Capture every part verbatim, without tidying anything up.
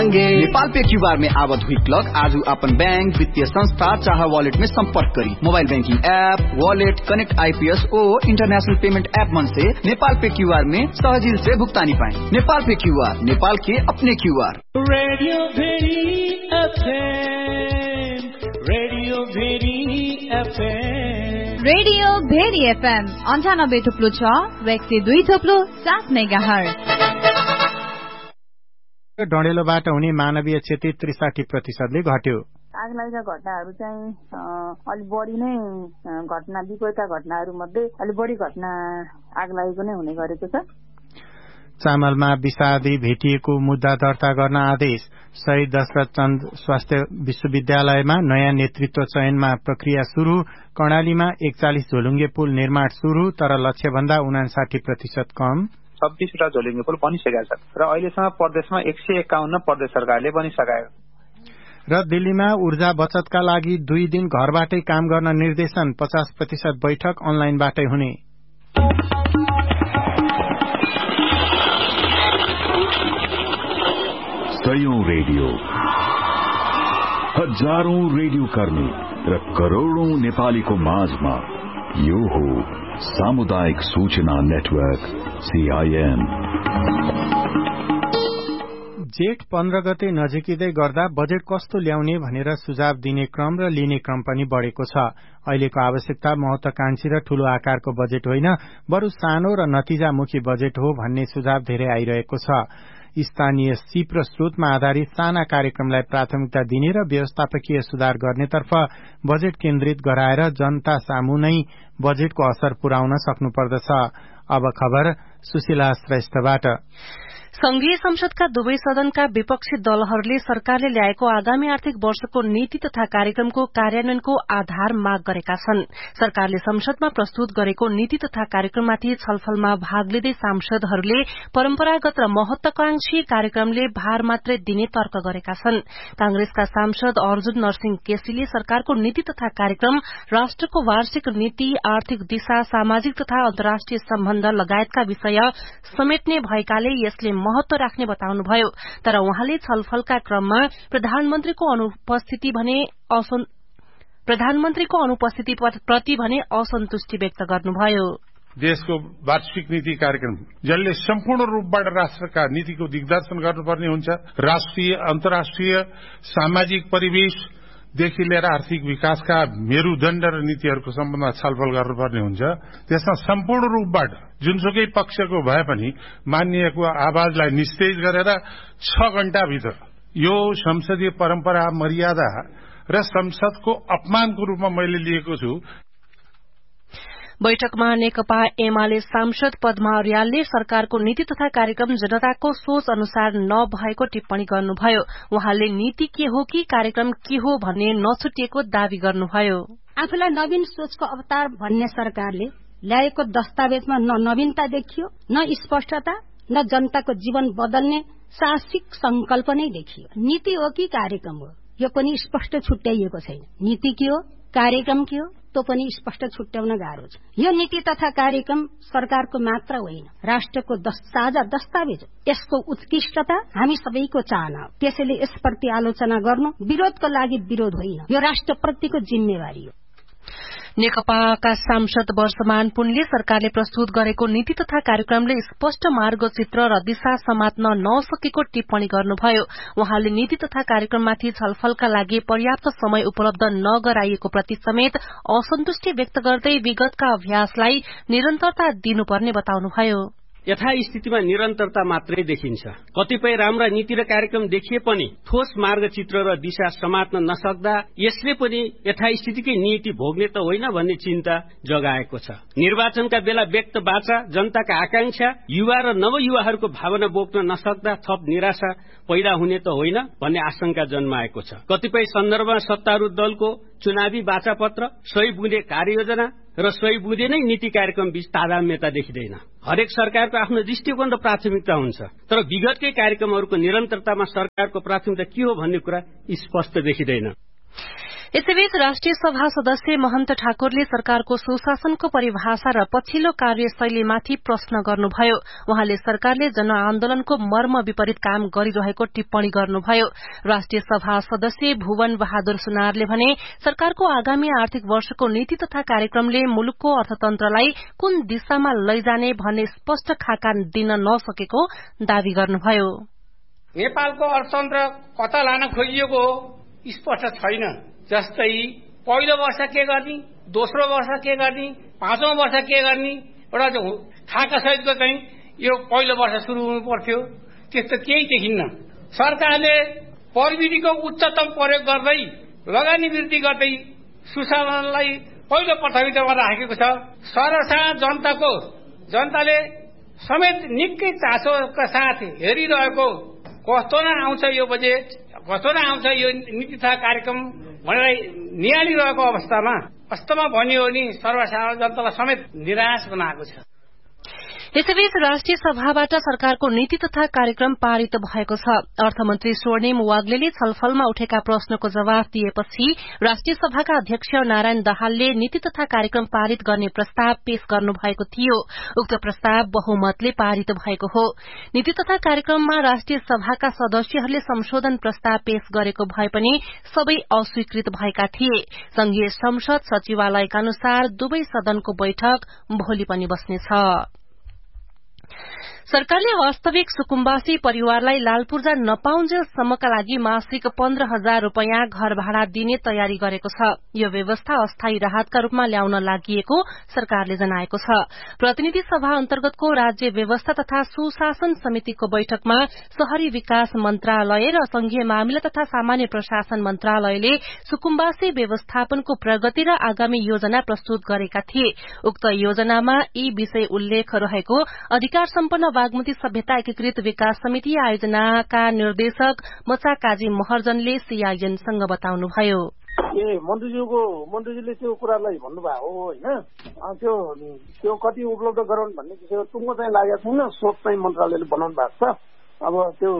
Nepal pay QR में आवत हुई क्लॉक आज अपन बैंक वित्तीय संस्था चाहे वॉलेट में संपर्क curry mobile banking app wallet connect IPS और इंटरनेशनल पेमेंट ऐप मन से नेपाल पे क्यूआर में सहजिल से भुगतानी पाए। नेपाल पे क्यूआर नेपाल के अपने QR. Radio very FM radio very FM radio very FM अन्ठानब्बे थुप्लो छ र एक सय दुई थुप्लो सात मेगाहर्ज। डढेलोबाट हुने मानवीय क्षति त्रिसाठी प्रतिशतले घट्यो। आगलागीका घटनाहरू चाहिँ अलि बढी नै घटना विपरीतका घटनाहरू मध्ये अलि बढी घटना आगलागीको नै हुने गरेको छ। चामलमा विषादी भेटिएको मुद्दा दर्ता गर्न आदेश। शहीद दशरथ चन्द स्वास्थ्य विश्वविद्यालयमा नयाँ नेतृत्व चयनमा प्रक्रिया शुरू। कर्णालीमा एकचालिस झोलुङ्गे पुल निर्माण शुरू तर लक्ष्यभन्दा उनासाठी प्रतिशत कम। छब्बीसवटा झोलुङ्गे पुल बनिसकेका छन् र अहिलेसम्म प्रदेशमा एक सय एकाउन्न प्रदेश सरकारले बनिसकायो। र दिल्लीमा ऊर्जा बचतका लागि दुई दिन घरबाटै काम गर्न निर्देशन। पचास प्रतिशत बैठक अनलाइनबाटै हुने। सयौं रेडियो हजारौं रेडियो कर्मी र करोड़ौं नेपालीको माझमा यो हो सामुदायिक सूचना नेटवर्क सीआईएन। जेठ पन्ध्र गते नजिकिँदै गर्दा बजेट कस्तो ल्याउने भनेर सुझाव दिने क्रम र लिने क्रम पनि बढ़ेको छ। अहिलेको आवश्यकता महत्वाकांक्षी र ठूलो आकारको बजेट होइन बरु सानो र नतिजामुखी बजेट हो भन्ने सुझाव धेरै आइरहेको छ। स्थानीय सिप र स्रोतमा आधारित साना कार्यक्रमलाई प्राथमिकता दिने र व्यवस्थापकीय सुधार गर्नेतर्फ बजेट केन्द्रित गराएर जनता सामु नै बजेटको असर पुर्याउन सक्नुपर्दछ। अब खबर सुशीला श्रेष्ठबाट। संघीय संसदका दुवै सदनका विपक्षी दलहरूले सरकारले ल्याएको आगामी आर्थिक वर्षको नीति तथा कार्यक्रमको कार्यान्वयनको आधार माग गरेका छन्। सरकारले संसदमा प्रस्तुत गरेको नीति तथा कार्यक्रममाथि छलफलमा भाग लिँदै सांसदहरूले परम्परागत र महत्वाकांक्षी कार्यक्रमले भार मात्रै दिने तर्क गरेका छन्। कांग्रेसका सांसद अर्जुन नरसिंह केसीले सरकारको नीति तथा कार्यक्रम राष्ट्रको वार्षिक नीति आर्थिक दिशा सामाजिक तथा अन्तर्राष्ट्रिय सम्बन्ध लगायतका विषय समेट्ने भएकाले यसले महत्व राख्ने बताउनुभयो। तर उहाँले छलफलका क्रममा प्रधानमन्त्रीको अनुपस्थिति भने प्रधानमन्त्रीको अनुपस्थिति प्रति भने असन्तुष्टि व्यक्त गर्नुभयो। देशको वार्षिक नीति कार्यक्रम जसले सम्पूर्ण रूपबाट राष्ट्रका नीतिको दिग्दर्शन गर्नुपर्ने हुन्छ। राष्ट्रिय अन्तर्राष्ट्रिय सामाजिक परिवेश देखि लिएर आर्थिक विकासका मेरुदण्ड र नीतिहरूको सम्बन्धमा छलफल गर्नुपर्ने हुन्छ। त्यसमा सम्पूर्ण रूपबाट जुनसुकै पक्षको भए पनि मान्यको आवाजलाई निस्तेज गरेर छ घण्टाभित्र यो संसदीय परम्परा मर्यादा र संसदको अपमानको रूपमा मैले लिएको छु। बैठकमा नेकपा एमाले सांसद पद्मा अर्यालले सरकारको नीति तथा कार्यक्रम जनताको सोच अनुसार नभएको टिप्पणी गर्नुभयो। उहाँले नीति के हो कि कार्यक्रम के हो भन्ने नछुटिएको दावी गर्नुभयो। आफूलाई नवीन सोचको अवतार भन्ने सरकारले ल्याएको दस्तावेजमा न नवीनता देखियो न स्पष्टता न जनताको जीवन बदल्ने साहसिक संकल्प नै देखियो। नीति हो कि कार्यक्रम हो यो पनि स्पष्ट छुट्याइएको छैन। नीति के हो कार्यक्रम के हो तो पनि स्पष्ट छुट्याउन गाह्रो छ। यो नीति तथा कार्यक्रम सरकारको मात्र होइन राष्ट्रको साझा दस्तावेज। यसको उत्कृष्टता हामी सबैको चाहना हो। त्यसैले यसप्रति आलोचना गर्नु विरोधको लागि विरोध होइन यो राष्ट्रप्रतिको जिम्मेवारी हो। नेकपाका सांसद वर्षमान पुनले सरकारले प्रस्तुत गरेको नीति तथा कार्यक्रमले स्पष्ट मार्गचित्र र दिशा समात्न नसकेको टिप्पणी गर्नुभयो। उहाँले नीति तथा कार्यक्रममाथि छलफलका लागि पर्याप्त समय उपलब्ध नगराइएको प्रति समेत असन्तुष्टि व्यक्त गर्दै विगतका अभ्यासलाई निरन्तरता दिनुपर्ने बताउनुभयो। यथास्थितिमा निरन्तरता मात्रै देखिन्छ। कतिपय राम्रा नीति र कार्यक्रम देखिए पनि ठोस मार्गचित्र र दिशा समात्न नसक्दा यसले पनि यथास्थितिकै नीति भोग्ने त होइन भन्ने चिन्ता जगाएको छ। निर्वाचनका बेला व्यक्त बाचा जनताका आकांक्षा युवा र नवयुवाहरूको भावना बोक्न नसक्दा थप निराशा पैदा हुने त होइन भन्ने आशंका जन्माएको छ। कतिपय सन्दर्भमा सत्तारूढ दलको चुनावी बाचापत्र सही बुँदे कार्ययोजना र सही बुँदे नै नीति कार्यक्रम बीच तादात्म्यता देखिँदैन। हरेक सरकारको आफ्नो दृष्टिकोण र प्राथमिकता हुन्छ तर विगतकै कार्यक्रमहरूको निरन्तरतामा सरकारको प्राथमिकता के हो भन्ने कुरा स्पष्ट देखिँदैन। यसैबीच राष्ट्रिय सभा सदस्य महन्त ठाकुरले सरकारको सुशासनको परिभाषा र पछिल्लो कार्यशैलीमाथि प्रश्न गर्नुभयो। उहाँले सरकारले जनआन्दोलनको मर्म विपरीत काम गरिरहेको टिप्पणी गर्नुभयो। राष्ट्रिय सभा सदस्य भुवन बहादुर सुनारले भने सरकारको आगामी आर्थिक वर्षको नीति तथा कार्यक्रमले मुलुकको अर्थतन्त्रलाई कुन दिशामा लैजाने भन्ने स्पष्ट खाका दिन नसकेको दावी गर्नुभयो। नेपालको अर्थतन्त्र कता लान खोजिएको स्पष्ट छैन। जस्तै पहिलो वर्ष के गर्ने, दोस्रो वर्ष के गर्ने, पाँचौं वर्ष के गर्ने, एउटा खाका सहितको चाहिँ यो पहिलो वर्ष सुरु हुनु पर्थ्यो। त्यस्तो केही देखिन्न। सरकारले प्रविधिको उच्चतम प्रयोग गर्दै लगानी वृद्धि गर्दै सुशासनलाई पहिलो प्राथमिकतामा राखेको छ। सरसाधारण जनताको जनताले समेत निकै चासोका साथ हेरिरहेको कस्तो न आउँछ यो बजेट, कस्तो न आउँछ यो नीति तथा कार्यक्रम भनेर निहालिरहेको अवस्थामा वास्तवमा भनियो भने सर्वसाधारण जनतालाई समेत निराश बनाएको छ। यसैबीच राष्ट्रिय सभाबाट सरकारको नीति तथा कार्यक्रम पारित भएको छ। अर्थमन्त्री स्वर्णिम वाग्लेले छलफलमा उठेका प्रश्नको जवाफ दिएपछि राष्ट्रिय सभाका अध्यक्ष नारायण दाहालले नीति तथा कार्यक्रम पारित गर्ने प्रस्ताव पेश गर्नु भएको थियो। उक्त प्रस्ताव बहुमतले पारित भएको हो। नीति तथा कार्यक्रममा राष्ट्रिय सभाका सदस्यहरूले संशोधन प्रस्ताव पेश गरेको भए पनि सबै अस्वीकृत भएका थिए। संघीय संसद सचिवालयका अनुसार दुवै सदनको बैठक भोलि पनि बस्नेछ। सरकारले वास्तविक सुकुम्बासी परिवारलाई लाल पूर्जा नपाउन्जेलसम्मका लागि मासिक पन्ध्र हजार रूपियाँ घर भाडा दिने तयारी गरेको छ। यो व्यवस्था अस्थायी राहतका रूपमा ल्याउन लागि सरकारले जनाएको छ। प्रतिनिधि सभा अन्तर्गतको राज्य व्यवस्था तथा सुशासन समितिको बैठकमा शहरी विकास मन्त्रालय र संघीय मामिला तथा सामान्य प्रशासन मन्त्रालयले सुकुम्बासी व्यवस्थापनको प्रगति र आगामी योजना प्रस्तुत गरेका थिए। उक्त योजनामा यी विषय उल्लेख रहेको अधिकार सम्पन्न बागमती सभ्यता एकीकृत विकास समिति आयोजनाका निर्देशक मचा काजी महर्जनले सीआईएनसँग बताउनुभयो। ए मन्त्रीज्यूको मन्त्रीजीले त्यो कुरालाई भन्नुभएको हो होइन, त्यो त्यो कति उपलब्ध गराउनु भन्ने विषयमा टुङ्गो चाहिँ लागेको छैन। सोच चाहिँ मन्त्रालयले बनाउनु भएको छ। अब त्यो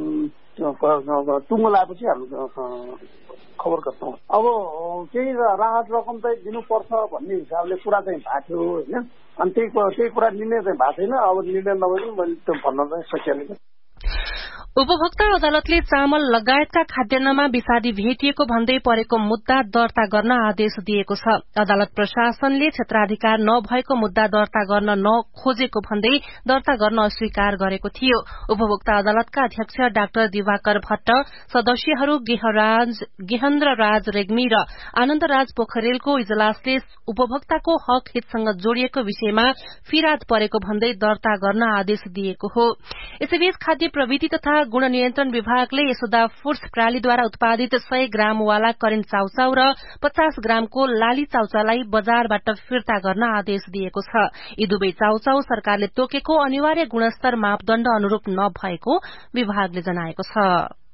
टुङ्गो लागेपछि हामी खबर गर्छौँ। अब केही राहत रकम चाहिँ दिनुपर्छ भन्ने हिसाबले कुरा चाहिँ भएको थियो होइन, अनि त्यही त्यही कुरा निर्णय चाहिँ भएको छैन। अब निर्णय नभए मैले त्यो भन्न चाहिँ सकिहालेँ। उपभोक्ता अदालतले चामल लगायतका खाद्यान्नमा विषादी भेटिएको भन्दै परेको मुद्दा दर्ता गर्न आदेश दिएको छ। अदालत प्रशासनले क्षेत्राधिकार नभएको मुद्दा दर्ता गर्न नखोजेको भन्दै दर्ता गर्न अस्वीकार गरेको थियो। उपभोक्ता अदालतका अध्यक्ष डाक्टर दिवाकर भट्ट, सदस्यहरू गेहेन्द्र राज रेग्मी र आनन्द राज पोखरेलको इजलासले उपभोक्ताको हक हितसँग जोडिएको विषयमा फिराद परेको भन्दै दर्ता गर्न आदेश दिएको हो। यसैबीच खाद्य प्रविधि तथा गुण नियन्त्रण विभागले यशोदा फूड्स प्रालीद्वारा उत्पादित सय ग्रामवाला करेन्ट चाउचाउ र पचास ग्रामको लाली चाउचाउलाई बजारबाट फिर्ता गर्न आदेश दिएको छ। यी दुवै चाउचाउ सरकारले तोकेको अनिवार्य गुणस्तर मापदण्ड अनुरूप नभएको विभागले जनाएको छ।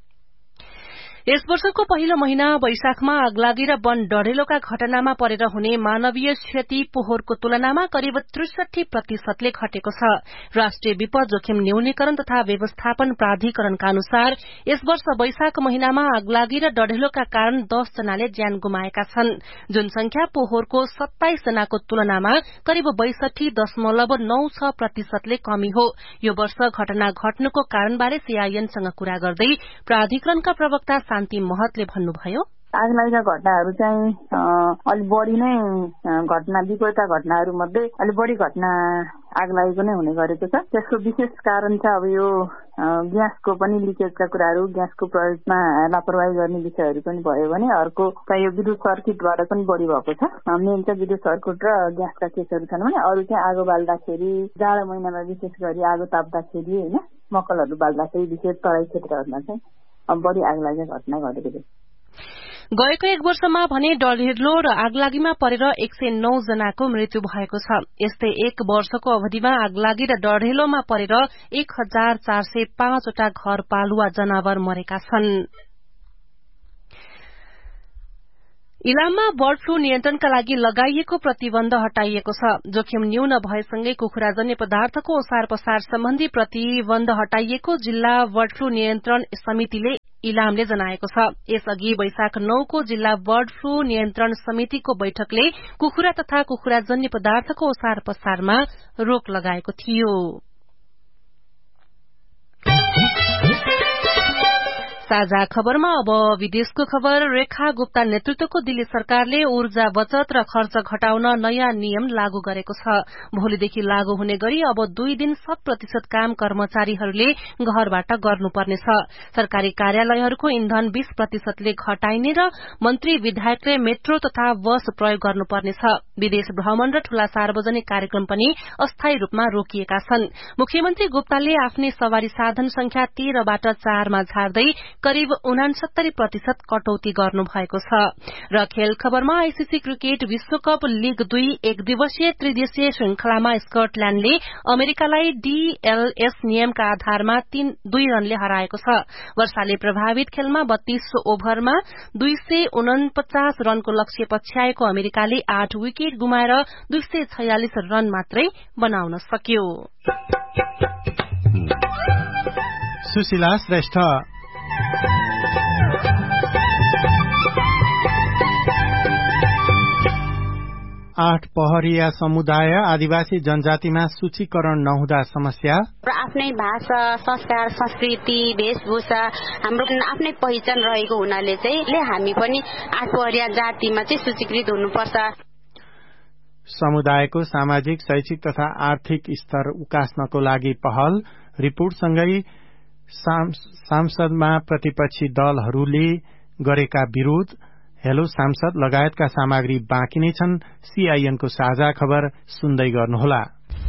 यस वर्षको पहिलो महिना वैशाखमा आगलागी र वन डढेलोका घटनामा परेर हुने मानवीय क्षति पोहोरको तुलनामा करिब त्रिसठी प्रतिशतले घटेको छ। राष्ट्रिय विपद जोखिम न्यूनीकरण तथा व्यवस्थापन प्राधिकरणका अनुसार यस वर्ष वैशाख महिनामा आगलागी र डढेलोका कारण दस जनाले ज्यान गुमाएका छन्, जुन संख्या पोहोरको सत्ताइस जनाको तुलनामा करिब बैसठी दशमलव नौ छ प्रतिशतले कमी हो। यो वर्ष घटना घट्नुको कारणबारे सीआईएनसँग कुरा गर्दै प्राधिकरणका प्रवक्ता शान्ति महतले भन्नुभयो, आगलागीका घटनाहरू चाहिँ अलिक बढी नै घटना विपरीत घटनाहरू मध्ये अलिक बढी घटना आगलागीको नै हुने गरेको छ। त्यसको विशेष कारण चाहिँ अब यो ग्यासको पनि लिकेजका कुराहरू, ग्यासको प्रयोगमा लापरवाही गर्ने विषयहरू पनि भयो भने अर्को चाहिँ यो विद्युत सर्किटबाट पनि बढी भएको छ। मेन चाहिँ विद्युत सर्किट र ग्यासका केसहरू छन् भने अरू चाहिँ आगो बाल्दाखेरि, जाडो महिनामा विशेष गरी आगो ताप्दाखेरि होइन, मकलहरू बाल्दाखेरि विशेष तराई क्षेत्रहरूमा चाहिँ बढी आगलागीका घटना घटेको छ। गएको एक वर्षमा भने डढेलो र आगलागीमा परेर एक सय नौ जनाको मृत्यु भएको छ। यस्तै एक वर्षको अवधिमा आगलागी र डढेलोमा परेर एक हजार चार सय पाँचवटा घरपालुवा जनावर मरेका छन्। इलाममा बर्ड फ्लू नियन्त्रणका लागि लगाइएको प्रतिबन्ध हटाइएको छ। जोखिम न्यून भएसँगै कुखुराजन्य पदार्थको ओसार पसार सम्बन्धी प्रतिबन्ध हटाइएको जिल्ला बर्ड फ्लू नियन्त्रण समितिले इलामले जनाएको छ। यसअघि वैशाख नौ को जिल्ला बर्ड फ्लू नियन्त्रण समितिको बैठकले कुखुरा तथा कुखुराजन्य पदार्थको ओसार पसारमा रोक लगाएको थियो। साझा खबरमा अब विदेशको खबर। रेखा गुप्ता नेतृत्वको दिल्ली सरकारले ऊर्जा बचत र खर्च घटाउन नयाँ नियम लागू गरेको छ। भोलिदेखि लागू हुने गरी अब दुई दिन शत प्रतिशत काम कर्मचारीहरूले घरबाट गर्नुपर्नेछ। सरकारी कार्यालयहरूको इन्धन बीस प्रतिशतले घटाइने र मन्त्री विधायकले मेट्रो तथा बस प्रयोग गर्नुपर्नेछ। विदेश भ्रमण र ठूला सार्वजनिक कार्यक्रम पनि अस्थायी रूपमा रोकिएका छन्। मुख्यमन्त्री गुप्ताले आफ्नै सवारी साधन संख्या तेह्रबाट चारमा झार्दै करिब उनासत्तरी प्रतिशत कटौती गर्नु भएको छ। र खेल खबरमा आईसीसी क्रिकेट विश्वकप लीग दुई एक दिवसीय त्रिदेशीय श्रृंखलामा स्कटल्याण्डले अमेरिकालाई डीएलएस नियमका आधारमा तीन दुई रनले हराएको छ। वर्षाले प्रभावित खेलमा बत्तीस ओभरमा दुई सय उनपचास रनको लक्ष्य पछ्याएको अमेरिकाले आठ विकेट गुमाएर दुई सय छयालिस रन मात्रै बनाउन सक्यो। सुशीला श्रेष्ठ आठ पहरिया समुदाय आदिवासी जनजातिमा सूचीकरण नहुँदा समस्या। आफ्नै भाषा, संस्कार, संस्कृति, वेशभूषा हाम्रो आफ्नै पहिचान रहेको हुनाले चाहिँ हामी पनि आठ पहरिया जातिमा चाहिँ सूचीकृत हुनुपर्छ। समुदायको सामाजिक, शैक्षिक तथा आर्थिक स्तर उकास्नको लागि पहल। रिपोर्टसँगै सांसदमा प्रतिपक्षी दलहरूले गरेका विरोध, हेलो सांसद लगायतका सामग्री बाँकी नै छन्। सीआईएनको साझा खबर सुन्दै गर्नुहोला।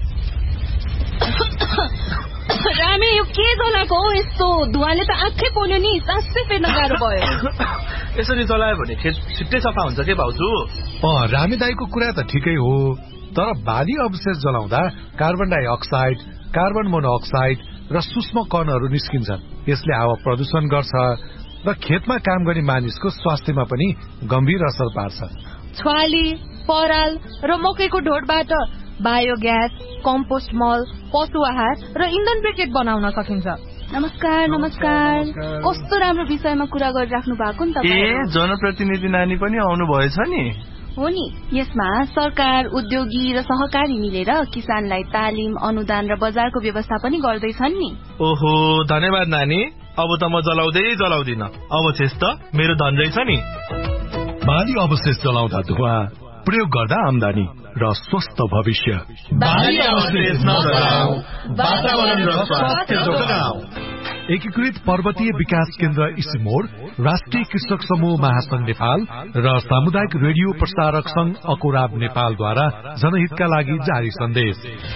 रामे यो के जलाएको हो? यस्तो धुवाले त आँखै पोल्यो नि, सासै फेर्न गाह्रो भयो। यसरी जलायो भने खेत छिट्टै सफा हुन्छ के भाउजू? अँ, रामे दाईको कुरा त ठिकै हो, तर बाली अवशेष जलाउँदा कार्बन डाइअक्साइड, कार्बन मोनोअक्साइड र सूक्ष्म कणहरू निस्किन्छन्। यसले हावा प्रदूषण गर्छ र खेतमा काम गर्ने मानिसको स्वास्थ्यमा पनि गम्भीर असर पार्छ। छ्वाली, पराल र मकैको ढोडबाट बायोग्यास, कम्पोस्ट मल, पशु आहार र इन्धन ब्रिकेट बनाउन सकिन्छ। नमस्कार नमस्कार कस्तो राम्रो विषयमा कुरा गरिराख्नु भएको नि तपाईँ। ए जनप्रतिनिधि नानी पनि आउनु भएछ नि? हो नि, यसमा सरकार, उद्योगी र सहकारी मिलेर किसानलाई तालिम, अनुदान र बजारको व्यवस्था पनि गर्दैछन् नि। ओहो धन्यवाद नानी, अब त म जलाउँदै जलाउँदिन, अवशेष त मेरो धन रहेछ नि। बाली अवशेष जलाउँदा धुवा, प्रयोग गर्दा आमदानी र स्वस्थ भविष्य। बाली अवशेष नजलाऊ, वातावरण र स्वास्थ्य जोगाऊ। एकीकृत पर्वतीय विकास केन्द्र इसिमोड, राष्ट्रिय कृषक समूह महासंघ नेपाल र सामुदायिक रेडियो प्रसारक संघ अकोराब नेपालद्वारा जनहितका लागि जारी सन्देश।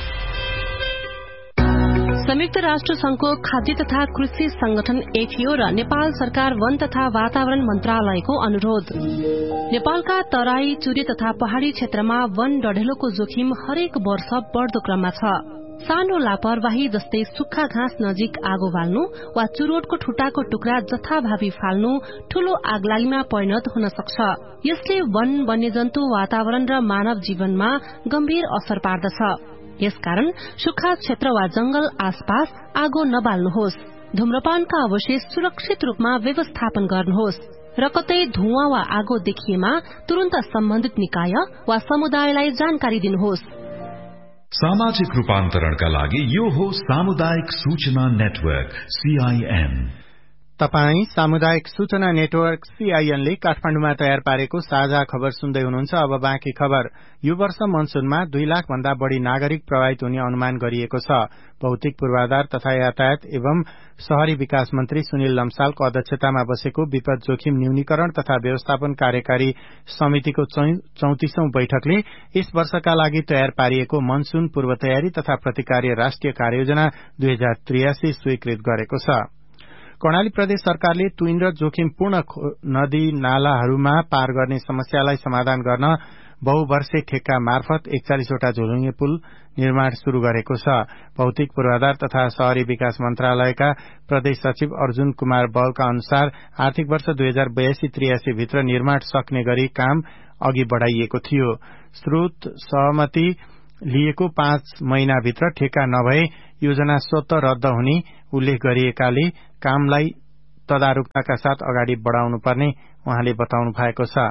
संयुक्त राष्ट्र संघको खाद्य तथा कृषि संगठन एफिओ र नेपाल सरकार वन तथा वातावरण मन्त्रालयको अनुरोध। नेपालका तराई, चुरे तथा पहाड़ी क्षेत्रमा वन डढेलोको जोखिम हरेक वर्ष बढ़दो क्रममा छ। सानो लापरवाही जस्तै सुक्खा घाँस नजिक आगो बाल्नु वा चुरोटको ठुटाको टुक्रा जथाभावी फाल्नु ठूलो आगलागीमा परिणत हुन सक्छ। यसले वन, वन्यजन्तु, वातावरण र मानव जीवनमा गम्भीर असर पार्दछ। यसकारण सुक्खा क्षेत्र वा जंगल आसपास आगो नबाल्नुहोस्। धूम्रपानका अवशेष सुरक्षित रूपमा व्यवस्थापन गर्नुहोस् र कतै धुवाँ वा आगो देखिएमा तुरन्त सम्बन्धित निकाय वा समुदायलाई जानकारी दिनुहोस्। सामाजिक रूपान्तरणका लागि यो हो सामुदायिक सूचना नेटवर्क सीआईएन। तपाई सामुदायिक सूचना नेटवर्क सीआईएन ले काठमाडौँमा तयार पारेको साझा खबर सुन्दै हुनुहुन्छ। अब बाँकी खबर। यो वर्ष मनसूनमा दुई लाख भन्दा बढ़ी नागरिक प्रभावित हुने अनुमान गरिएको छ। भौतिक पूर्वाधार तथा यातायात एवं शहरी विकास मन्त्री सुनिल लम्सालको अध्यक्षतामा बसेको विपद जोखिम न्यूनीकरण तथा व्यवस्थापन कार्यकारी समितिको चौतिसौं बैठकले यस वर्षका लागि तयार पारिएको मनसून पूर्व तयारी तथा प्रतिकार्य राष्ट्रिय कार्ययोजना दुई हजार त्रियासी स्वीकृत गरेको छ। कर्णाली प्रदेश सरकारले तुइन र जोखिमपूर्ण नदी नालाहरूमा पार गर्ने समस्यालाई समाधान गर्न बहुवर्षे ठेक्का मार्फत एकचालिसवटा झोलुङ्गे पुल निर्माण शुरू गरेको छ। भौतिक पूर्वाधार तथा शहरी विकास मन्त्रालयका प्रदेश सचिव अर्जुन कुमार बलका अनुसार आर्थिक वर्ष दुई हजार बयासी त्रियासी भित्र निर्माण सक्ने गरी काम अघि बढ़ाइएको थियो। स्रोत सहमति लिएको पाँच महिनाभित्र ठेक्का नभए योजना स्वतः रद्द हुने उल्लेख गरिएकाले कामलाई तदारुकताका साथ अगाडि बढ़ाउनुपर्ने उहाँले बताउनु भएको छ।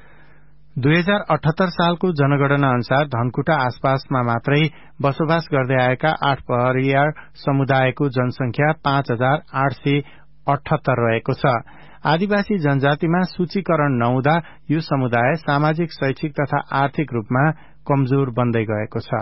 दुई हजार अठहत्तर सालको जनगणना अनुसार धनकुटा आसपासमा मात्रै बसोबास गर्दै आएका आठ पहरिया समुदायको जनसंख्या पाँच हजार आठ सय अठहत्तर रहेको छ। आदिवासी जनजातिमा सूचीकरण नहुँदा यो समुदाय सामाजिक शैक्षिक तथा आर्थिक रूपमा कमजोर बन्दै गएको छ।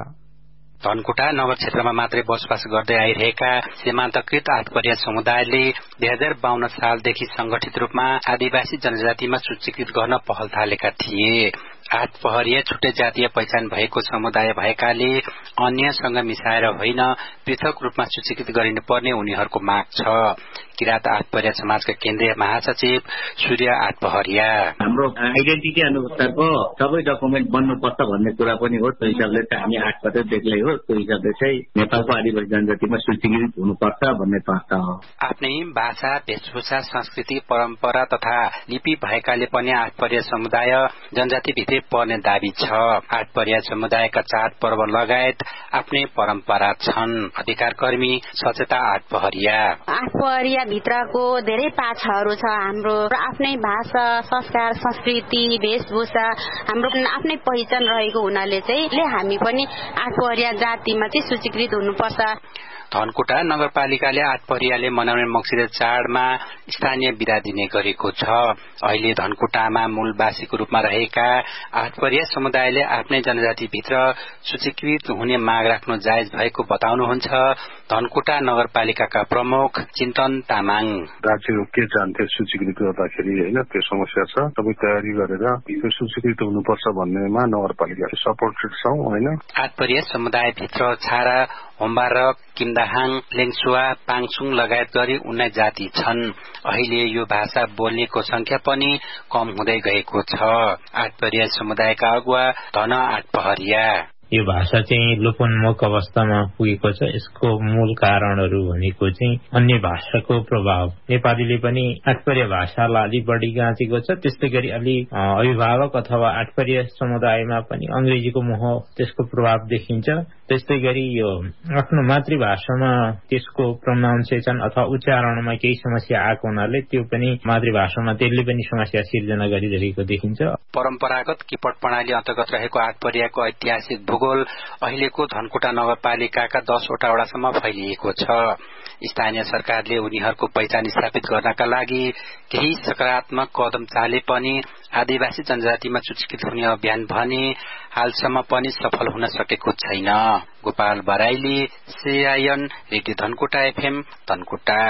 धनकुटा नगर क्षेत्रमा मात्रै बसोबास गर्दै आइरहेका सीमान्तकृत आठपरिया समुदायले दुई हजार बाहन्न सालदेखि संगठित रूपमा आदिवासी जनजातिमा सूचीकृत गर्न पहल थालेका थिए। आठ पहरिया छुट्टै जातीय पहिचान भएको समुदाय भएकाले अन्यसँग मिसाएर होइन पृथक रूपमा सूचीकृत गरिनुपर्ने उनीहरूको माग छ। किरात आठपरिया समाजका केन्द्रीय महासचिव सूर्य आठपहरिया हाम्रो आइडेन्टिटी अनुसारको सबै डकुमेन्ट बन्नुपर्छ भन्ने कुरा पनि हो। त्यो हिसाबले चाहिँ हामी आठपरिया बेग्लै हो, त्यो हिसाबले चाहिँ नेपालको आदिवासी जनजातिमा सूचीकृत हुनुपर्छ भन्ने तर्क हो। आफ्नै भाषा वेशभूषा संस्कृति परम्परा तथा लिपि भएकाले पनि आठपरिया समुदाय जनजाति भित्रै पर्ने दावी छ। आठपरिया समुदायका चाड पर्व लगायत आफ्नै परम्परा छन्। अधिकार कर्मी सचेता आठपहरिया आठपहरिया भित्रको धेरै पाछाहरू छ। हाम्रो आफ्नै भाषा संस्कार संस्कृति वेशभूषा हाम्रो आफ्नै पहिचान रहेको हुनाले चाहिँ हामी पनि आठपहरिया जातिमा चाहिँ सूचीकृत हुनुपर्छ। धनकुटा नगरपालिकाले आठपहरियाले मनाउने मक्सिर चाडमा स्थानीय बिदा दिने गरेको छ। अहिले धनकुटामा मूलवासीको रूपमा रहेका आठपहरिया समुदायले आफ्नै जनजातिभित्र सूचीकृत हुने माग राख्नु जायज भएको बताउनुहुन्छ धनकुटा नगरपालिकाका प्रमुख चिन्तन तामाङ। राज्यको के चाहन्थे सूचीकृत गर्दाखेरि होइन त्यो समस्या छ। सबै तयारी गरेर यो सूचीकृत हुनुपर्छ भन्नेमा नगरपालिका सपोर्टेड छौँ होइन। आठपहरिया समुदायभित्र छारा होम्बारक किमदाहाङ लेङसुवा पाङसुङ लगायत गरी उन्नाइस जाति छन्। अहिले यो भाषा बोल्नेको संख्या पनि कम हुँदै गएको छ। आठपहरिया समुदायका अगुवा धन आठपहरिया यो भाषा चाहिँ लोपोन्मुख अवस्थामा पुगेको छ। यसको मूल कारणहरू भनेको चाहिँ अन्य भाषाको प्रभाव। नेपालीले पनि आठपरिया भाषालाई अलि बढी गाँचेको छ। त्यस्तै गरी अलि अभिभावक अथवा आठपरिया समुदायमा पनि अंग्रेजीको मोह त्यसको प्रभाव देखिन्छ। त्यस्तै गरी यो आफ्नो मातृभाषामा त्यसको प्रोनाउन्सिएसन अथवा उच्चारणमा केही समस्या आएको हुनाले त्यो पनि मातृभाषामा त्यसले पनि समस्या सिर्जना गरिरहेको देखिन्छ। परम्परागत किपट प्रणाली अन्तर्गत रहेको आठपरियाको ऐतिहासिक भूगोल अहिलेको धनकुटा नगरपालिकाका दसवटा वडासम्म फैलिएको छ। स्थानीय सरकारले उनीहरूको पहिचान स्थापित गर्नका लागि केही सकारात्मक कदम चाले पनि आदिवासी जनजातिमा सूचीकृत हुने अभियान भने हालसम्म पनि सफल हुन सकेको छैन। Gopal Baraili CIN radio Dhankuta FM Dhankuta.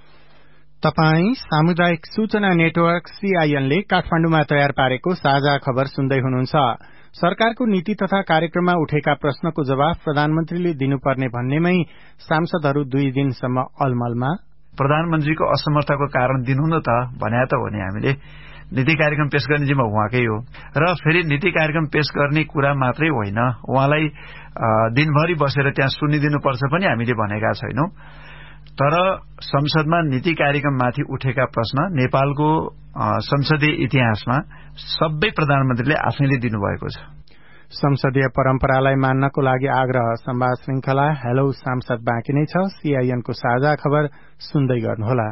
तपाई सामुदायिक सूचना नेटवर्क सीआईएनले काठमाडौँमा तयार पारेको साझा खबर सुन्दै हुनुहुन्छ। सरकारको नीति तथा कार्यक्रममा उठेका प्रश्नको जवाफ प्रधानमन्त्रीले दिनुपर्ने भन्नेमै सांसदहरू दुई दिनसम्म अलमलमा। प्रधानमन्त्रीको असमर्थको कारण दिनु न त भने त हो नि। हामीले नीति कार्यक्रम पेश गर्ने जिम्मा उहाँकै हो र फेरि नीति कार्यक्रम पेश गर्ने कुरा मात्रै होइन, उहाँलाई दिनभरि बसेर त्यहाँ सुनिदिनुपर्छ पनि हामीले भनेका छैनौं। तर संसदमा नीति कार्यक्रममाथि उठेका प्रश्न नेपालको संसदीय इतिहासमा सबै प्रधानमन्त्रीले आफैले दिनुभएको छ। संसदीय परम्परालाई मान्नको लागि आग्रह संवाद श्रृंखला हेलो सांसद बाँकी नै छ। सीआईएनको साझा खबर सुन्दै गर्नुहोला।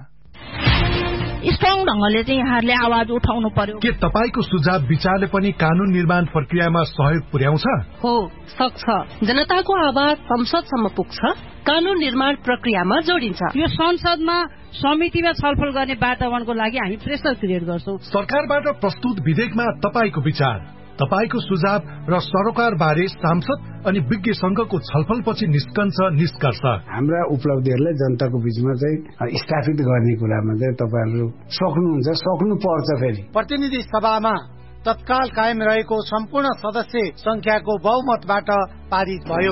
स्ट्रङ ढंगले चाहिँ यहाँहरूले आवाज उठाउनु पर्यो। के तपाईको सुझाव विचारले पनि कानून निर्माण प्रक्रियामा सहयोग पुर्याउँछ? हो, सक्छ। जनताको आवाज संसदसम्म पुग्छ, कानून निर्माण प्रक्रियामा जोडिन्छ। यो संसदमा समितिमा छलफल गर्ने वातावरणको लागि हामी प्रेसर क्रिएट गर्छौं। सरकारबाट प्रस्तुत विधेयकमा तपाईको विचार, तपाईको सुझाव र सरोकार बारे सांसद अनि विज्ञ संघको छलफलपछि निस्कन्छ निष्कर्ष। हाम्रा उपलब्धिहरूलाई जनताको बीचमा चाहिँ स्थापित गर्ने कुरामा चाहिँ तपाईहरु सक्नुहुन्छ, सक्नु पर्छ। फेरि प्रतिनिधि सभामा तत्काल कायम रहेको सम्पूर्ण सदस्य संख्याको बहुमतबाट पारित भयो।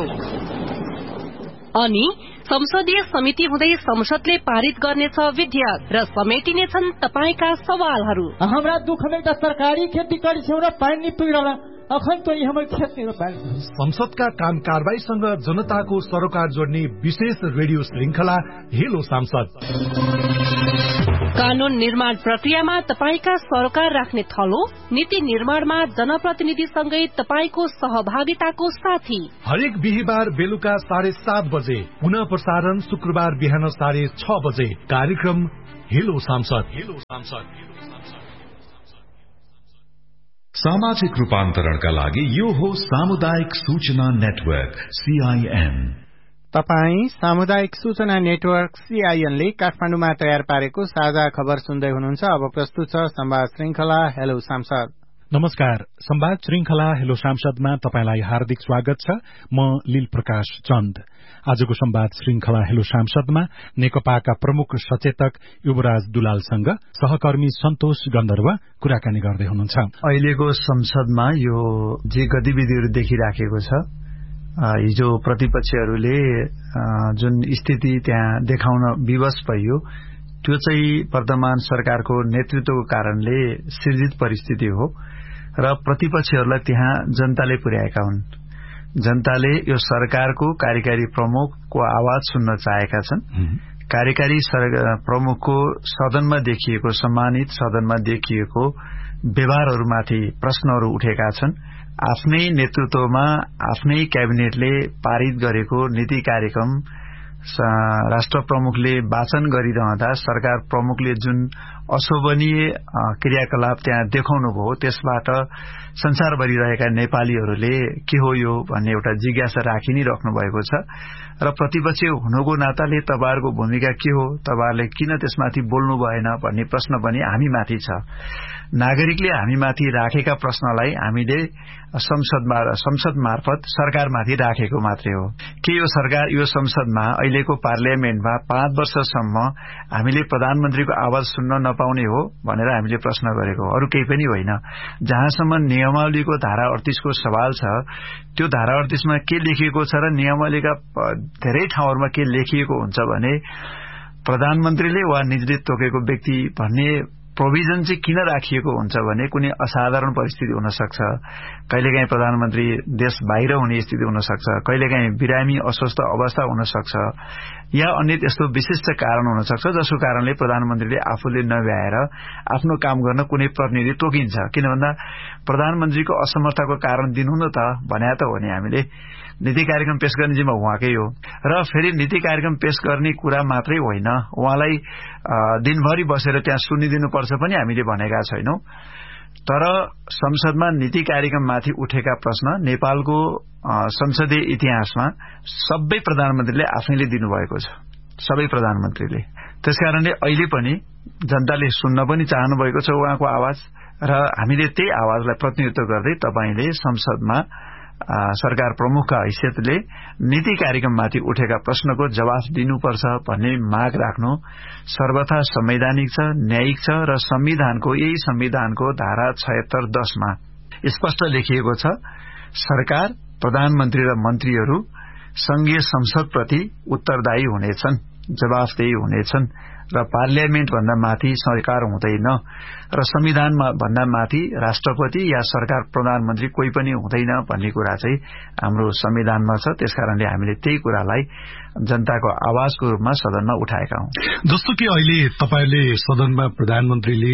अनि संसदीय समिति हुँदै संसदले पारित गर्नेछ विधेयक र समेटिनेछन् तपाईका सवालहरू। हाम्रा दुःखले त सरकारी खेती गरिछौं र पानी पिउन अखन तो यहाँ खेत मेरो बारी। संसदका काम कारबाहीसँग जनताको सरोकार जोड्ने विशेष रेडियो श्रृंखला हेलो सांसद। कानून निर्माण प्रक्रियामा तपाईका सरोकार राख्ने थलो, नीति निर्माणमा जनप्रतिनिधिसँगै तपाईको सहभागिताको साथी। हरेक बिहीबार बेलुका साढे सात बजे, पुनः प्रसारण शुक्रबार बिहान साढे छ बजे। कार्यक्रम हेलो सांसद। हेलो सांसद। सामाजिक रूपान्तरणका लागि यो हो सामुदायिक सूचना नेटवर्क सीआईएन। तपाई सामुदायिक सूचना नेटवर्क सीआईएन ले काठमाडौँमा तयार पारेको साझा खबर सुन्दै हुनुहुन्छ। अब प्रस्तुत छ संवाद श्रृंखला हेलो सांसद। नमस्कार, संवाद श्रृंखला हेलो सांसदमा तपाईलाई हार्दिक स्वागत छ। म लील प्रकाश चन्द। आजको संवाद श्रृंखला हेलो सांसदमा नेकपाका प्रमुख सचेतक युवराज दुलालसँग सहकर्मी सन्तोष गन्धर्व कुराकानी गर्दै हुनुहुन्छ। अहिलेको संसदमा यो जे गतिविधिहरू देखिराखेको छ, हिजो प्रतिपक्षहरूले जुन स्थिति त्यहाँ देखाउन विवश भयो, त्यो चाहिँ वर्तमान सरकारको नेतृत्वको कारणले सृजित परिस्थिति हो र प्रतिपक्षहरूलाई त्यहाँ जनताले पुर्याएका हुन्। जनताले यो सरकारको कार्यकारी प्रमुखको आवाज सुन्न चाहेका छन्। कार्यकारी प्रमुखको सदनमा देखिएको, सम्मानित सदनमा देखिएको व्यवहारहरूमाथि प्रश्नहरू उठेका छन्। आफ्नै नेतृत्वमा आफ्नै क्याबिनेटले पारित गरेको नीति कार्यक्रम राष्ट्र प्रमुखले वाचन गरिरहँदा सरकार प्रमुखले जुन अशोभनीय क्रियाकलाप त्यहाँ देखाउनु भयो, त्यसबाट संसारभरि रहेका नेपालीहरूले के हो यो भन्ने एउटा जिज्ञासा राखि नै राख्नु भएको छ र प्रतिपक्ष हुनुको नाताले तपाईहरुको भूमिका के हो, तपाईहरुले किन त्यसमाथि बोल्नु भएन भन्ने प्रश्न पनि हामीमाथि छ। नागरिकले हामीमाथि राखेका प्रश्नलाई हामीले संसदमा संसद मार्फत सरकारमाथि राखेको मात्रै हो। के यो सरकार यो संसदमा अहिलेको पार्लियामेन्टमा पाँच वर्षसम्म हामीले प्रधानमन्त्रीको आवाज सुन्न नपाउने हो भनेर हामीले प्रश्न गरेको, अरु केही पनि होइन। जहाँसम्म नियमावलीको धारा अडतीस को सवाल छ, त्यो धारा अडतीस मा के लेखिएको छ र नियमावलीका धेरै ठाउँहरुमा के लेखिएको हुन्छ भने प्रधानमन्त्रीले वा निजले तोकेको व्यक्ति भन्ने प्रोभिजन चाहिँ किन राखिएको हुन्छ भने कुनै असाधारण परिस्थिति हुन सक्छ, कहिलेकाहीँ प्रधानमन्त्री देश बाहिर हुने स्थिति हुन सक्छ, कहिलेकाहीँ बिरामी अस्वस्थ अवस्था हुन सक्छ, या अन्य त्यस्तो विशिष्ट कारण हुन सक्छ जसको कारणले प्रधानमन्त्रीले आफूले नभ्याएर आफ्नो काम गर्न कुनै प्रतिनिधि तोकिन्छ। किन भन्दा प्रधानमन्त्रीको असमर्थताको कारण दिनु न त भने त हो नि, हामीले नीति कार्यक्रम पेश गर्ने जिम्मा उहाँकै हो र फेरि नीति कार्यक्रम पेश गर्ने कुरा मात्रै होइन, उहाँलाई दिनभरि बसेर त्यहाँ सुनिदिनु पर्छ पनि हामीले भनेका छैनौं। तर संसदमा नीति कार्यक्रममाथि उठेका प्रश्न नेपालको संसदीय इतिहासमा सबै प्रधानमन्त्रीले आफैले दिनुभएको छ, सबै प्रधानमन्त्रीले। त्यसकारणले अहिले पनि जनताले सुन्न पनि चाहनु भएको छ उहाँको आवाज र हामीले त्यही आवाजलाई प्रतिनिधित्व गर्दै तपाईले संसदमा सरकार प्रमुखका हैसियतले नीति कार्यक्रममाथि उठेका प्रश्नको जवाफ दिनुपर्छ भन्ने माग राख्नु सर्वथा संवैधानिक छ, न्यायिक छ र संविधानको यही संविधानको धारा छयत्तर दश मा स्पष्ट लेखिएको छ, सरकार प्रधानमन्त्री र मन्त्रीहरू संघीय संसदप्रति उत्तरदायी हुनेछन्, जवाफदेही हुनेछन् र पार्लियामेन्ट भन्दा माथि सरकार हुँदैन र संविधान भन्दा माथि राष्ट्रपति या सरकार प्रधानमन्त्री कोही पनि हुँदैन भन्ने कुरा चाहिँ हाम्रो संविधानमा छ। त्यसकारणले हामीले त्यही कुरालाई जनताको आवाजको रूपमा सदनमा उठाएका हौं। जस्तो कि अहिले तपाईले सदनमा प्रधानमन्त्रीले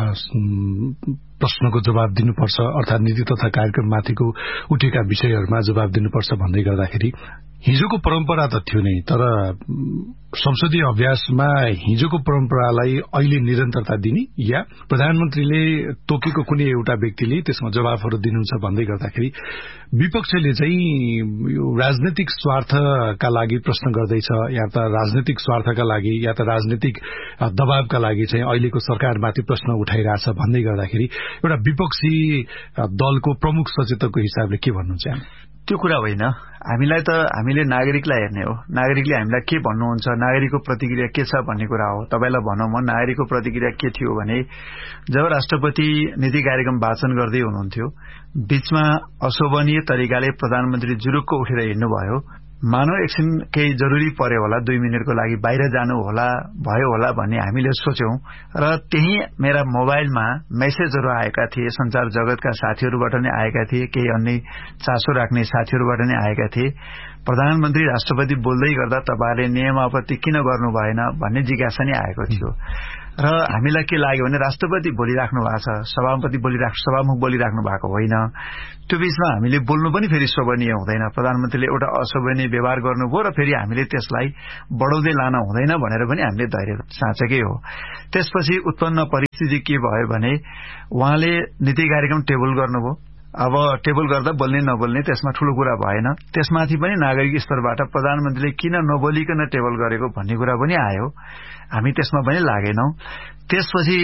प्रश्नको जवाब दिनुपर्छ अर्थात नीति तथा कार्यक्रममाथिको उठेका विषयहरूमा जवाब दिनुपर्छ भन्दै गर्दाखेरि हिजोको परम्परा त थियो नै, तर संसदीय अभ्यासमा हिजोको परम्परालाई अहिले निरन्तरता दिने या प्रधानमन्त्रीले तोकेको कुनै एउटा व्यक्तिले त्यसमा जवाफहरू दिनुहुन्छ भन्दै गर्दाखेरि विपक्षले चाहिँ यो राजनीतिक स्वार्थका लागि प्रश्न गर्दैछ या त राजनीतिक स्वार्थका लागि या त राजनीतिक दबावका लागि चाहिँ अहिलेको सरकारमाथि प्रश्न उठाइरहेछ भन्दै गर्दाखेरि एउटा विपक्षी दलको प्रमुख सचेतकको हिसाबले के भन्नुहुन्छ? त्यो कुरा होइन, हामीलाई त हामीले नागरिकलाई हेर्ने हो, नागरिकले हामीलाई के भन्नुहुन्छ, नागरिकको प्रतिक्रिया के छ भन्ने कुरा हो। तपाईलाई भनौं म नागरिकको प्रतिक्रिया के थियो भने जब राष्ट्रपति नीति कार्यक्रम वाचन गर्दै हुनुहुन्थ्यो, बीचमा अशोभनीय तरिकाले प्रधानमन्त्री जुरुक्क उठेर हिँड्नुभयो, मानव एकछिन केही जरुरी पर्यो होला दुई मिनटको लागि बाहिर जानु होला भयो होला भन्ने हामीले सोच्यौं र त्यही मेरा मोबाइलमा मेसेजहरू आएका थिए संचार जगतका साथीहरूबाट नै आएका थिए केही अन्य चासो राख्ने साथीहरूबाट नै आएका थिए प्रधानमन्त्री राष्ट्रपति बोल्दै गर्दा तपाईहरुले नियमावली किन गर्नु भएन भन्ने जिज्ञासा नै आएको थियो र हामीलाई के लाग्यो भने राष्ट्रपति बोलिराख्नु भएको छ सभापति बोलिराख्नु सभामुख बोलिराख्नु भएको होइन त्यो बीचमा हामीले बोल्नु पनि फेरि शोभनीय हुँदैन प्रधानमन्त्रीले एउटा अशोभनीय व्यवहार गर्नुभयो र फेरि हामीले त्यसलाई बढाउँदै लान हुँदैन भनेर पनि हामीले धैर्य साँचेकै हो त्यसपछि उत्पन्न परिस्थिति के भयो भने उहाँले नीति कार्यक्रम टेबल गर्नुभयो अब टेबल गर्दा बोल्ने नबोल्ने त्यसमा ठूलो कुरा भएन त्यसमाथि पनि नागरिक स्तरबाट प्रधानमन्त्रीले किन नबोलिकन टेबल गरेको भन्ने कुरा पनि आयो हामी त्यसमा पनि लागेनौं त्यसपछि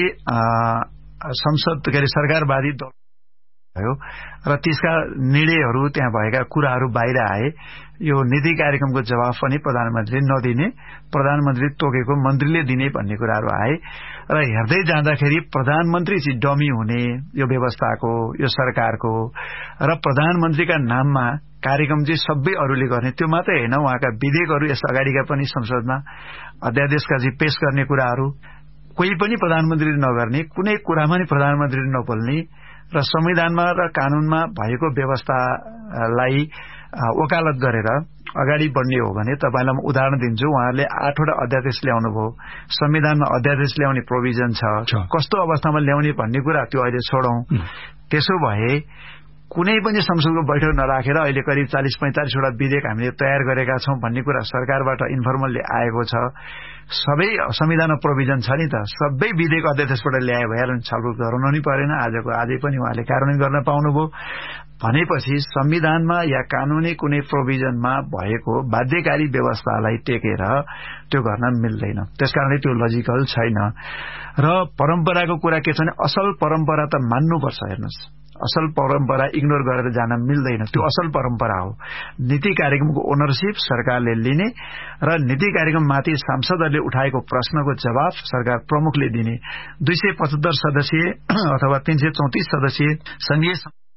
संसद के अरे सरकारवादी दल भयो र त्यसका निर्णयहरू त्यहाँ भएका कुराहरू बाहिर आए यो नीति कार्यक्रमको जवाफ पनि प्रधानमन्त्रीले नदिने प्रधानमन्त्रीले तोकेको मन्त्रीले दिने भन्ने कुराहरू आए र हेर्दै जाँदाखेरि प्रधानमन्त्री चाहिँ डमी हुने यो व्यवस्थाको यो सरकारको र प्रधानमन्त्रीका नाममा कार्यक्रम चाहिँ सबै अरूले गर्ने त्यो मात्रै हैन उहाँका विधेयकहरू यस अगाडिका पनि संसदमा अध्यादेशका चाहिँ पेश गर्ने कुराहरू कोही पनि प्रधानमन्त्रीले नगर्ने कुनै कुरामा नि प्रधानमन्त्रीले नबोल्ने र संविधानमा र कानूनमा भएको व्यवस्थालाई वकालत गरेर अगाडि बढ्ने हो भने तपाईलाई म उदाहरण दिन्छु उहाँले आठवटा अध्यादेश ल्याउनु भयो संविधानमा अध्यादेश ल्याउने प्रोभिजन छ कस्तो अवस्थामा ल्याउने भन्ने कुरा त्यो अहिले छोडौं त्यसो भए कुनै पनि संसदको बैठक नराखेर अहिले करिब चालीस पैंतालीस वटा विधेयक हामीले तयार गरेका छौं भन्ने कुरा सरकारबाट इन्फर्मली आएको छ सबै संविधानमा प्रोभिजन छ नि त सबै विधेयक अध्यादेशबाट ल्याए भएर छलफल गराउन नि परेन आजको आजै पनि उहाँले कार्यान्वयन गर्न पाउनुभयो भनेपछि संविधानमा या कानूनी कुनै प्रोभिजनमा भएको बाध्यकारी व्यवस्थालाई टेकेर त्यो गर्न मिल्दैन त्यसकारणले त्यो लजिकल छैन र परम्पराको कुरा के छ भने असल परम्परा त मान्नुपर्छ हेर्नुस् असल परम्परा इग्नोर गरेर जान मिल्दैन त्यो असल परम्परा हो नीति कार्यक्रमको ओनरशिप सरकारले लिने र नीति कार्यक्रममाथि सांसदहरूले उठाएको प्रश्नको जवाफ सरकार प्रमुखले दिने दुई सय पचहत्तर सदस्यीय अथवा तीन सय चौतिस सदस्यीय संघीय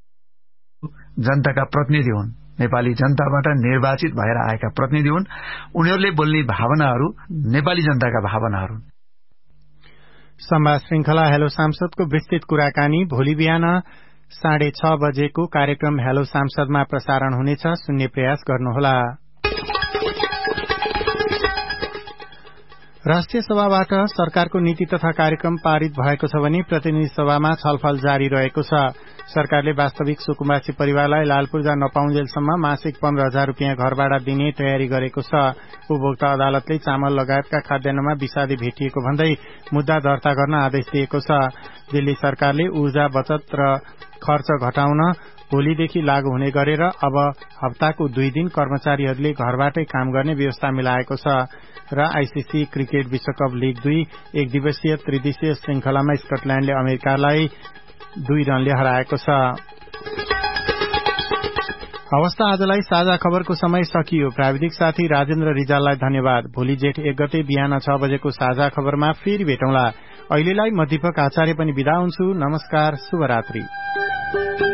जनताका प्रतिनिधि हुन् नेपाली जनताबाट निर्वाचित भएर आएका प्रतिनिधि हुन् उनीहरूले बोल्ने भावनाहरू नेपाली जनताका भावनाहरू संवाद श्रृंखला हेलो सांसदको विस्तृत कुराकानी भोलि बिहान साढे छ बजेको कार्यक्रम हेलो सांसदमा प्रसारण हुनेछ सुन्ने प्रयास गर्नुहोला राष्ट्रिय सभाबाट सरकारको नीति तथा कार्यक्रम पारित भएको छ भने प्रतिनिधि सभामा छलफल जारी रहेको छ सरकारले वास्तविक सुकुम्बासी परिवारलाई लाल पूर्जा नपाउन्जेलसम्म मासिक पन्ध्र हजार रूपियाँ घरभाडा दिने तयारी गरेको छ उपभोक्ता अदालतले चामल लगायतका खाद्यान्नमा विषादी भेटिएको भन्दै मुद्दा दर्ता गर्न आदेश दिएको छ दिल्ली सरकारले ऊर्जा बचत र खर्च घटाउन भोलिदेखि लागू हुने गरेर अब हप्ताको दुई दिन कर्मचारीहरूले घरबाटै काम गर्ने व्यवस्था मिलाएको छ र आईसीसी क्रिकेट विश्वकप लीग दुई एक दिवसीय त्रिदिशीय श्रृंखलामा स्कटल्याण्डले अमेरिकालाई दुई रनले हराएको छ अवस्था आजलाई साझा खबरको समय सकियो प्राविधिक साथी राजेन्द्र रिजाललाई धन्यवाद भोलि जेठ एक गते बिहान छ बजेको साझा खबरमा फेरि भेटौँला अहिलेलाई म दीपक आचार्य पनि बिदा हुन्छु नमस्कार शुभरात्रि